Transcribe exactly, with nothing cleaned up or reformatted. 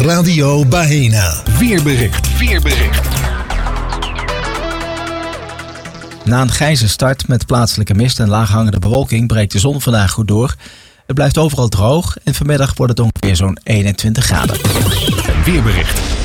Radio Baena. Weerbericht. Weerbericht. Na een grijze start met plaatselijke mist en laaghangende bewolking breekt de zon vandaag goed door. Het blijft overal droog en vanmiddag wordt het ongeveer zo'n eenentwintig graden. Een weerbericht